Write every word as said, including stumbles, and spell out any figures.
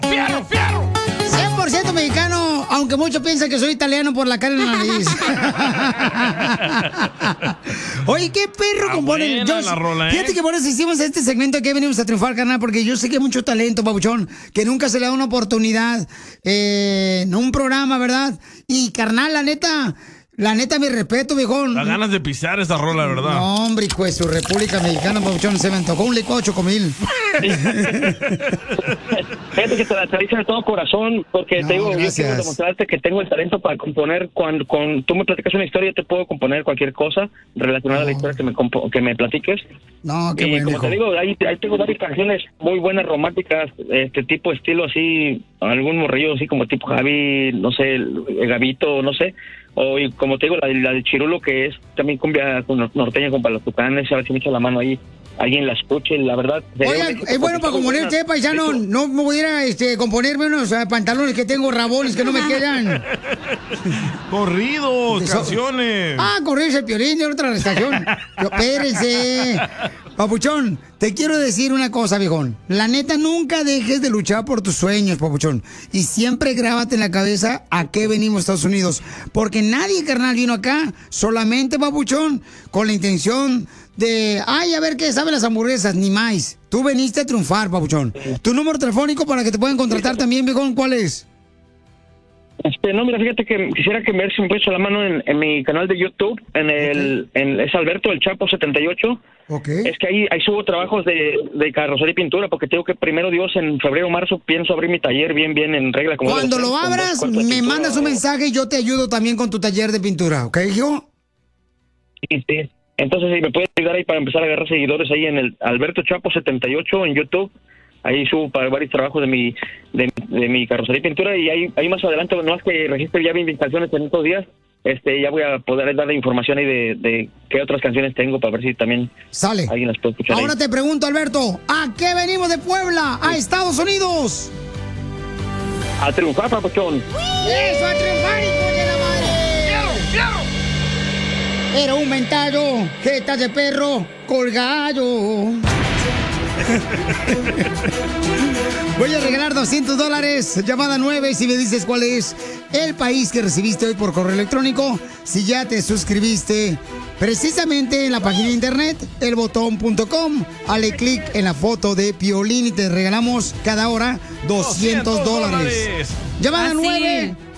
¡Fierro, fierro! cien por ciento mexicano, aunque muchos piensan que soy italiano por la cara en la nariz. Oye, qué perro Ah, compone. buena Yo, la rola, ¿eh? Fíjate que por eso hicimos este segmento que venimos a triunfar, carnal, porque yo sé que hay mucho talento, papuchón, que nunca se le da una oportunidad eh, en un programa, ¿verdad? Y, carnal, la neta... La neta, mi respeto, viejón. Da ganas de pisar esa rola, ¿verdad? No, hombre, hijo de su República Mexicana, papuchón, se me antojó un licuado de chocomil. Fíjate que te la traigo de todo corazón, porque No, te digo, yo gracias. quiero demostrarte que tengo el talento para componer. Cuando, cuando tú me platicas una historia, yo te puedo componer cualquier cosa relacionada a la historia que me, compo- que me platiques. No, qué Y bueno, como hijo. te digo, ahí, ahí tengo varias canciones muy buenas, románticas, este tipo, estilo así, algún morrillo así como tipo Javi, no sé, el, el Gavito, no sé. O y como te digo, la, la de Chirulo, que es también cumbia con- norteña con para los tucanes, a ver si me echa la mano ahí, alguien la escuche, la verdad. Oiga, es bueno para componer usted, paisano. No me pudiera este, componerme unos eh, pantalones que tengo rabones que no me quedan. Corridos, Eso- canciones. Ah, corridos el Piolín de otra estación. Pero espérense. Papuchón, te quiero decir una cosa, viejón. La neta, nunca dejes de luchar por tus sueños, papuchón. Y siempre grábate en la cabeza a qué venimos a Estados Unidos. Porque nadie, carnal, vino acá. Solamente, papuchón, con la intención de, ay, a ver qué saben las hamburguesas, ni más. Tú veniste a triunfar, papuchón. Tu número telefónico para que te puedan contratar también, viejón, ¿cuál es? Este, no, mira, fíjate que quisiera que me des un beso a la mano en, en mi canal de YouTube, en el, en, es Alberto el Chapo setenta y ocho. Okay. Es que ahí, ahí subo trabajos de, de carrocería y pintura, porque tengo que primero Dios en febrero o marzo pienso abrir mi taller bien, bien en regla. Como Cuando debe lo ser, con dos abras, cuartos de me pintura. mandas un mensaje y yo te ayudo también con tu taller de pintura, ¿ok, hijo? Sí, sí. Entonces, si me puedes ayudar ahí para empezar a agarrar seguidores ahí en el Alberto Chapo setenta y ocho en YouTube. Ahí subo para varios trabajos de mi de, de mi carrocería y pintura, y ahí, ahí más adelante, no más que registre ya mis canciones en estos días, este ya voy a poder darle información ahí de, de qué otras canciones tengo para ver si también Sale. alguien las puede escuchar. Ahora ahí. te pregunto, Alberto, ¿a qué venimos de Puebla? ¿A Estados Unidos? A triunfar, papuchón. ¡Eso, a triunfar, hijo de la madre! Era un mentallo, jetas de perro, colgado. Voy a regalar doscientos dólares, llamada nueve, si me dices cuál es el país que recibiste hoy por correo electrónico. Si ya te suscribiste precisamente en la página de internet, el botón punto com, dale clic en la foto de Piolín y te regalamos cada hora doscientos dólares. Llamada Ah, sí. nueve.